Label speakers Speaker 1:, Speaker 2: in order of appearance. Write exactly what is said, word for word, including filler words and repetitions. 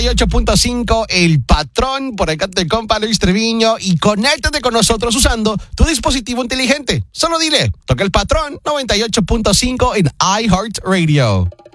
Speaker 1: y ocho punto cinco, El Patrón, por acá te compa Luis Treviño, y conéctate con nosotros usando tu dispositivo inteligente. Solo dile, toca El Patrón noventa y ocho punto cinco en iHeartRadio.